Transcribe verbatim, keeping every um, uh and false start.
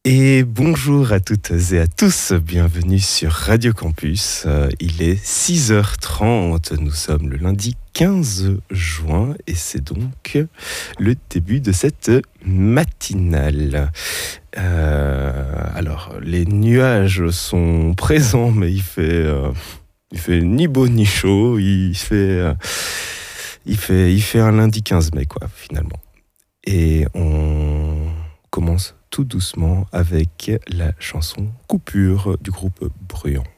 Et bonjour à toutes et à tous, bienvenue sur Radio Campus. Euh, il est six heures trente, nous sommes le lundi quinze juin et c'est donc le début de cette matinale. Euh, alors, les nuages sont présents, mais il fait, euh, il fait ni beau ni chaud, il fait, euh, il fait, il fait un lundi quinze mai, quoi, finalement. Et on commence tout doucement avec la chanson Coupure du groupe Bruant.